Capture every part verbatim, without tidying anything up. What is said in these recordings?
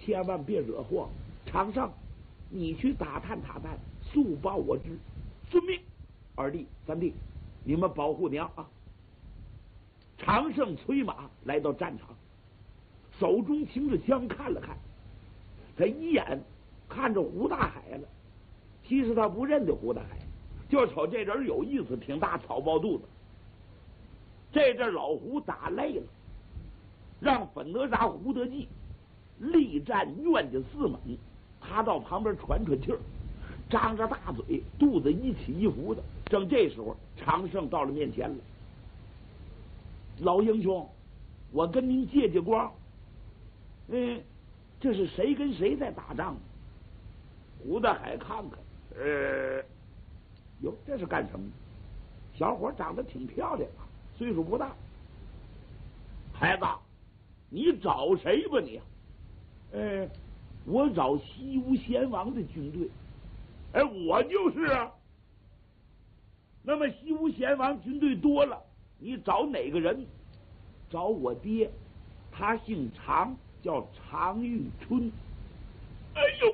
千万别惹祸。常胜，你去打探打探，速报我知。遵命。二弟三弟，你们保护娘啊！常胜催马来到战场，手中擎着枪看了看，他一眼看着胡大海了。其实他不认得胡大海，就瞅这人有意思，挺大草包肚子。这阵老胡打累了，让粉哪吒胡德济力战冤家四猛，他到旁边喘喘气儿，张着大嘴，肚子一起一伏的。正这时候，常胜到了面前了。老英雄，我跟您借借光。嗯，这是谁跟谁在打仗？胡大海看看，呃，哟，这是干什么？小伙长得挺漂亮啊，岁数不大。孩子，你找谁吧你？呃，我找西吴贤王的军队。哎，我就是啊。那么西吴贤王军队多了，你找哪个人？找我爹，他姓常，叫常遇春。哎呦，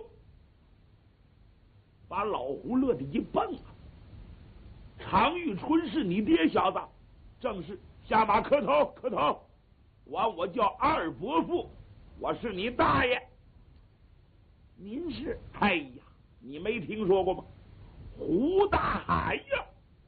把老胡乐得一蹦啊！常遇春是你爹小子？正是。下马磕头磕头。我我叫二伯父，我是你大爷。您是？哎呀，你没听说过吗？胡大海呀！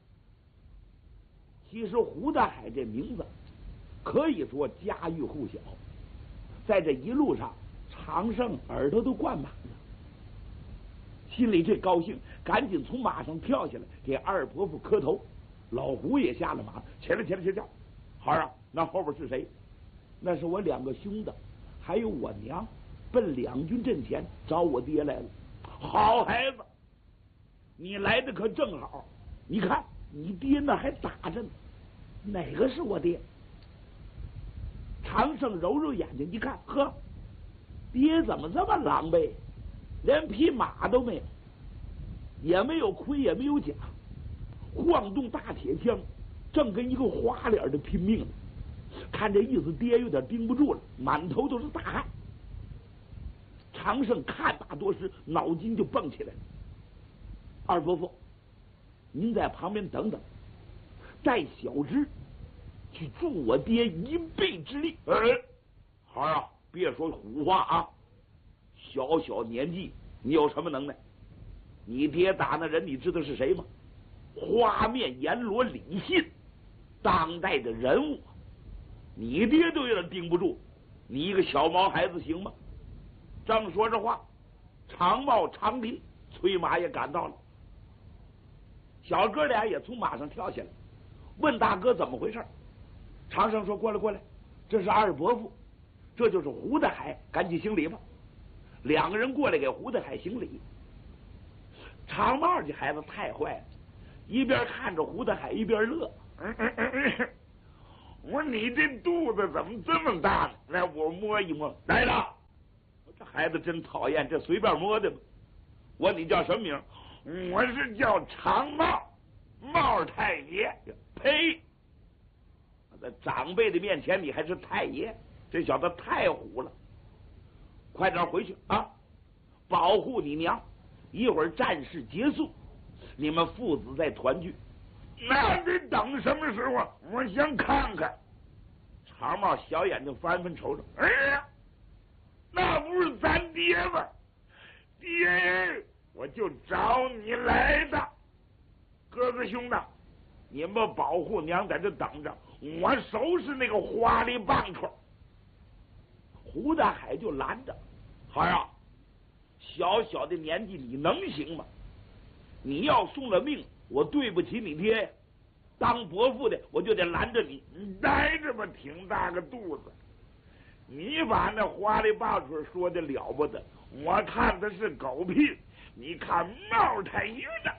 其实胡大海这名字可以说家喻户晓，在这一路上，常胜耳朵都灌满了，心里这高兴，赶紧从马上跳下来给二伯父磕头。老胡也下了马，起来起来起来！孩儿啊，那后边是谁？那是我两个兄弟，还有我娘，奔两军阵前找我爹来了。好孩子，你来的可正好。你看你爹那还打着呢，哪个是我爹？常胜揉揉眼睛一看，呵，爹怎么这么狼狈，连匹马都没有，也没有盔也没有甲，晃动大铁枪，正跟一个花脸的拼命呢。看这意思，爹有点盯不住了，满头都是大汗。常胜看罢多时，脑筋就蹦起来了。二伯父，您在旁边等等，带小侄去助我爹一臂之力。哎，孩儿啊，别说胡话啊！小小年纪，你有什么能耐？你爹打那人，你知道是谁吗？花面阎罗李信，当代的人物。你爹都有点盯不住，你一个小毛孩子行吗？正说着话，常茂、常林催马也赶到了。小哥俩也从马上跳下来，问大哥怎么回事。常胜说：“过来过来，这是二伯父，这就是胡大海，赶紧行礼吧。”两个人过来给胡大海行礼。常茂这孩子太坏了，一边看着胡大海一边乐。嗯嗯嗯嗯，我说你这肚子怎么这么大呢？来，我摸一摸。来了，这孩子真讨厌，这随便摸的吗？我说你叫什么名？我是叫常茂，茂太爷。呸！在长辈的面前，你还是太爷，这小子太虎了。快点回去啊，保护你娘。一会儿战事结束，你们父子再团聚。那得等什么时候？我想看看。常茂小眼睛翻翻瞅瞅，哎呀，那不是咱爹吗？爹，我就找你来的。哥哥兄弟，你们保护娘在这等着，我收拾那个花里棒槌。胡大海就拦着，孩儿啊，小小的年纪你能行吗？你要送了命，我对不起你爹呀。当伯父的我就得拦着你，你待着吧，挺大个肚子。你把那花里棒槌说的了不得，我看他是狗屁。你看茂太爷呢？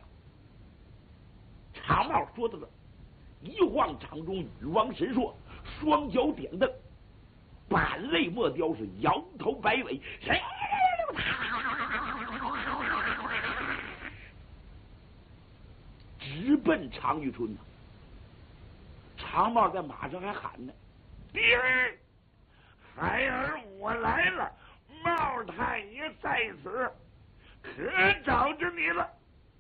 常茂说到这，一晃掌中羽王神硕，双脚点蹬，板肋莫雕，是摇头摆尾，直奔常遇春呢。常茂在马上还喊呢：“爹，孩儿我来了！茂太在此，可找着你了。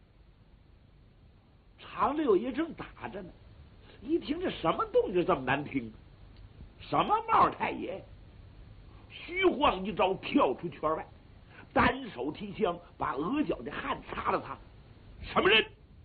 常六爷正打着呢，一听这什么动静这么难听，什么帽太爷，虚晃一招跳出圈外，单手提枪把额角的汗擦了擦。什么人？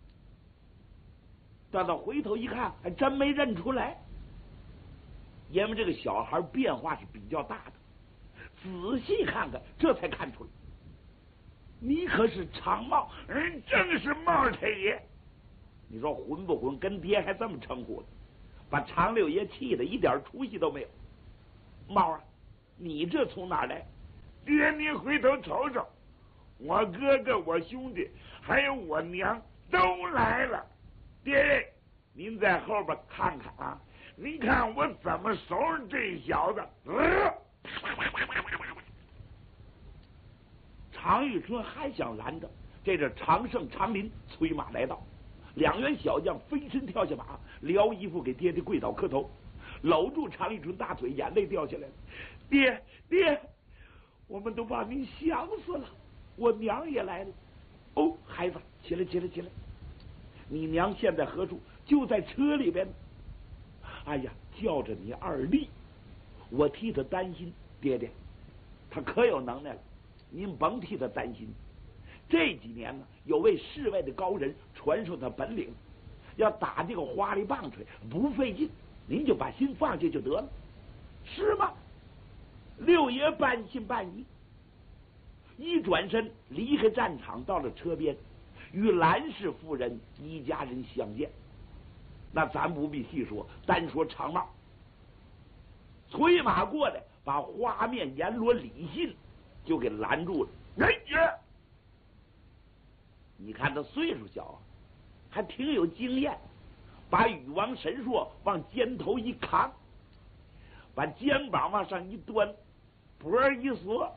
等到回头一看，还真没认出来。因为这个小孩变化是比较大的，仔细看看，这才看出来，你可是常茂， 嗯，正是茂太爷。 你说混不混？跟爹还这么称呼呢，把常六爷气得一点出息都没有。茂啊，你这从哪儿来？ 爹，你回头瞅瞅，我哥哥、我兄弟还有我娘都来了。爹，您在后边看看啊，您看我怎么收拾这小子。呃、 常玉春还想拦着，这是常胜、常林催马来到，两员小将飞身跳下马，撩衣服给爹爹跪倒磕头，搂住常玉春大腿，眼泪掉下来了。爹爹，我们都把您想死了，我娘也来了。哦，孩子，起来起来起来，你娘现在何处？就在车里边。哎呀，叫着你二弟，我替他担心。爹爹，他可有能耐了，您甭替他担心。这几年呢，有位世外的高人传授他本领，要打这个花里棒槌不费劲，您就把心放下就得了，是吗？六爷半信半疑，一转身离开战场，到了车边，与兰氏夫人一家人相见。那咱不必细说，单说常茂，催马过来，把花面阎罗李信就给拦住了。 哎呀， 你看他岁数小啊，还挺有经验，把禹王神硕往肩头一扛，把肩膀往上一端，脖一缩，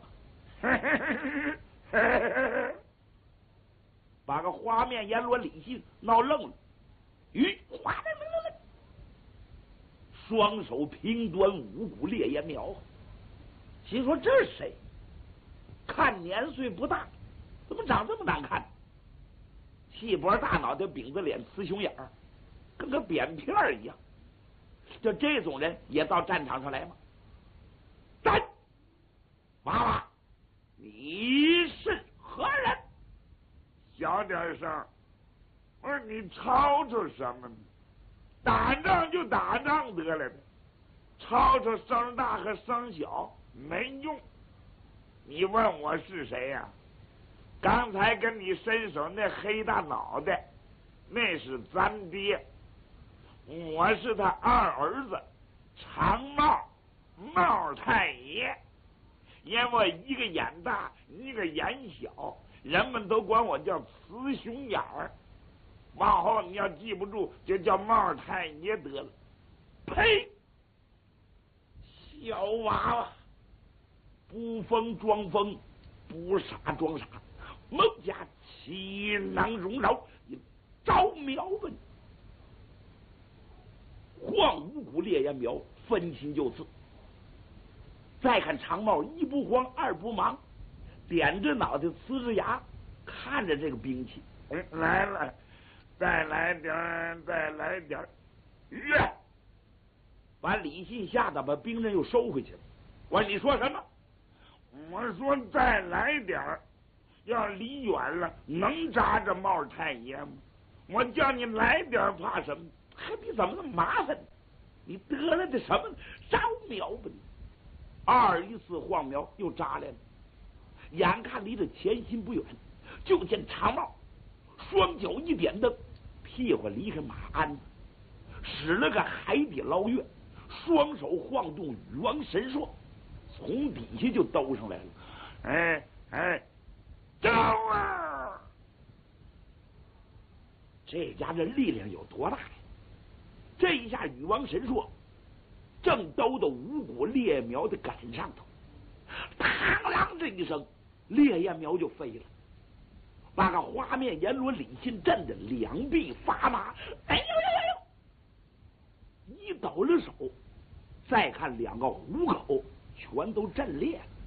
把个花面阎罗李信闹愣了。咦，哗啦啦啦啦，双手平端五股烈焰苗，心说这是谁？看年岁不大，怎么长这么难看？细脖大脑袋，饼子脸，雌雄眼儿，跟个扁片儿一样。就这种人也到战场上来吗？站！娃娃，你是何人？ 小点声。我说你吵吵什么呢？打仗就打仗得了呗，吵吵声大和声小没用。你问我是谁呀、啊？刚才跟你伸手那黑大脑袋，那是咱爹，我是他二儿子常茂，茂太爷。因为一个眼大，一个眼小，人们都管我叫雌雄眼儿。往后你要记不住，就叫茂太爷得了。呸！小娃娃，不疯装疯，不傻装傻，孟家岂能容饶？你招苗吧你！晃五股烈焰苗，分心就刺。再看常茂，一不慌，二不忙，点着脑袋，呲着牙，看着这个兵器。 嗯，来了。再来点儿，再来点儿，耶！ 把李信吓得把兵刃又收回去了。我说你说什么？ 我说再来点儿，要离远了能扎着茂太爷吗？我叫你来点儿，怕什么？还你怎么那么麻烦？ 你得了的什么招苗吧你？二一次晃苗又扎来了，眼看离这前心不远，就见常茂双脚一点蹬，屁股离开马鞍子，使了个海底捞月，双手晃动禹王神硕，从底下就兜上来了。 哎哎，招啊！ 这家人力量有多大呀？这一下禹王神硕正兜到五股烈苗的杆上头，嘡啷这一声，烈焰苗就飞了，把个花面阎罗李信震得两臂发麻。哎呦呦呦呦！一抖了手，再看两个虎口全都震裂了。